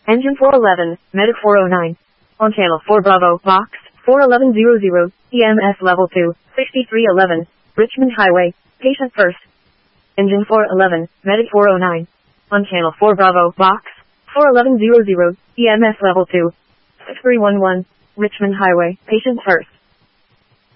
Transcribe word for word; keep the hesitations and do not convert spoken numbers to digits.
Engine four eleven, Medic four oh nine. On channel four Bravo, box, four eleven hundred, E M S level two, sixty-three eleven, Richmond Highway, patient first. Engine four eleven, Medic four oh nine. On channel four Bravo, box, four eleven hundred, E M S level two, six three one one, Richmond Highway, patient first.